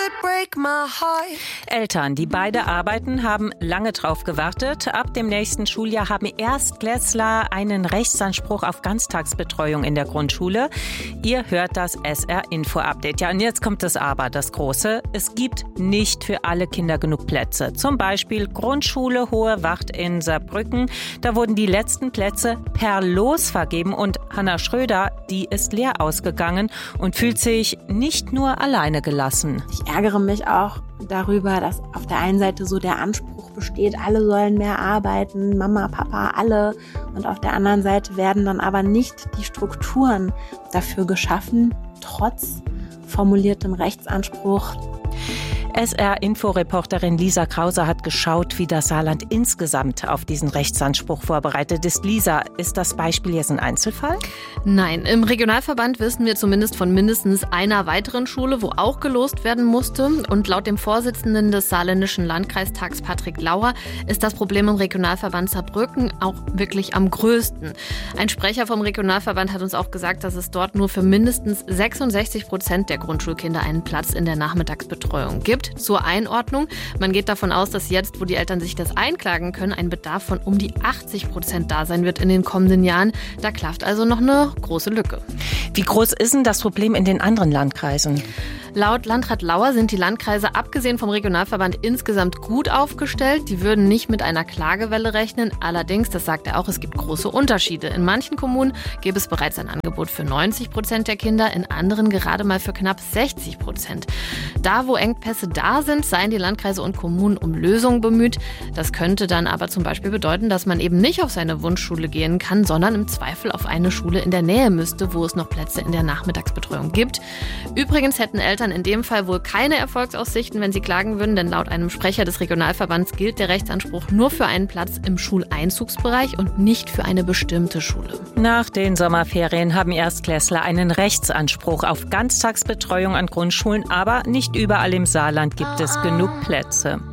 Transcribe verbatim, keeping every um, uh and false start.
break my heart. Eltern, die beide arbeiten, haben lange drauf gewartet. Ab dem nächsten Schuljahr haben Erstklässler einen Rechtsanspruch auf Ganztagsbetreuung in der Grundschule. Ihr hört das S R-Info-Update. Ja, und jetzt kommt das Aber, das Große. Es gibt nicht für alle Kinder genug Plätze. Zum Beispiel Grundschule Hohe Wacht in Saarbrücken. Da wurden die letzten Plätze per Los vergeben und Hanna Schröder, die ist leer ausgegangen und fühlt sich nicht nur alleine gelassen. Ich ärgere mich auch darüber, dass auf der einen Seite so der Anspruch besteht, alle sollen mehr arbeiten, Mama, Papa, alle. Und auf der anderen Seite werden dann aber nicht die Strukturen dafür geschaffen, trotz formuliertem Rechtsanspruch. S R-Info-Reporterin Lisa Krause hat geschaut, wie das Saarland insgesamt auf diesen Rechtsanspruch vorbereitet ist. Lisa, ist das Beispiel jetzt ein Einzelfall? Nein, im Regionalverband wissen wir zumindest von mindestens einer weiteren Schule, wo auch gelost werden musste. Und laut dem Vorsitzenden des Saarländischen Landkreistags Patrick Lauer ist das Problem im Regionalverband Saarbrücken auch wirklich am größten. Ein Sprecher vom Regionalverband hat uns auch gesagt, dass es dort nur für mindestens sechsundsechzig Prozent der Grundschulkinder einen Platz in der Nachmittagsbetreuung gibt. Zur Einordnung, man geht davon aus, dass jetzt, wo die Eltern sich das einklagen können, ein Bedarf von um die achtzig Prozent da sein wird in den kommenden Jahren. Da klafft also noch eine große Lücke. Wie groß ist denn das Problem in den anderen Landkreisen? Laut Landrat Lauer sind die Landkreise abgesehen vom Regionalverband insgesamt gut aufgestellt. Die würden nicht mit einer Klagewelle rechnen. Allerdings, das sagt er auch, es gibt große Unterschiede. In manchen Kommunen gäbe es bereits ein Angebot für neunzig Prozent der Kinder, in anderen gerade mal für knapp sechzig Prozent. Da, wo Engpässe da sind, seien die Landkreise und Kommunen um Lösungen bemüht. Das könnte dann aber zum Beispiel bedeuten, dass man eben nicht auf seine Wunschschule gehen kann, sondern im Zweifel auf eine Schule in der Nähe müsste, wo es noch Plätze in der Nachmittagsbetreuung gibt. Übrigens hätten Eltern in dem Fall wohl keine Erfolgsaussichten, wenn sie klagen würden, denn laut einem Sprecher des Regionalverbands gilt der Rechtsanspruch nur für einen Platz im Schuleinzugsbereich und nicht für eine bestimmte Schule. Nach den Sommerferien haben Erstklässler einen Rechtsanspruch auf Ganztagsbetreuung an Grundschulen, aber nicht überall im Saarland gibt es genug Plätze.